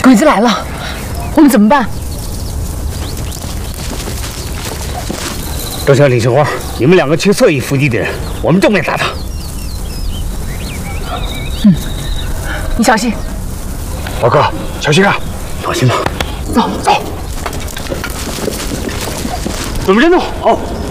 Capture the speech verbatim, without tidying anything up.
鬼子来了，我们怎么办？ 周强、李杏花，你们两个去侧翼伏击敌人，我们正面打他。 嗯，你小心。 老哥，小心啊！ 放心吧。 走走。 准备战斗，好。